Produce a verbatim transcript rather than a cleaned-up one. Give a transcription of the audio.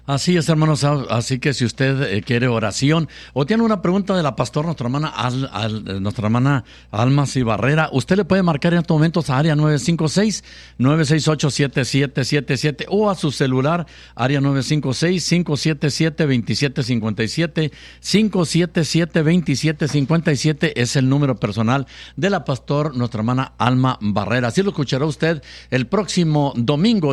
Así es, hermanos, así que si usted eh, quiere oración o tiene una pregunta de la pastora, nuestra hermana, Al, Al, nuestra hermana Almas y Barrera, usted le puede marcar en estos momentos a área nueve cinco seis, nueve seis ocho, siete siete siete siete o a su celular, área nueve cinco seis, cinco siete siete, dos siete cinco siete, cinco siete siete, dos siete cinco siete es el número personal de la pastor, nuestra hermana Alma Barrera. Así lo escuchará usted el próximo domingo.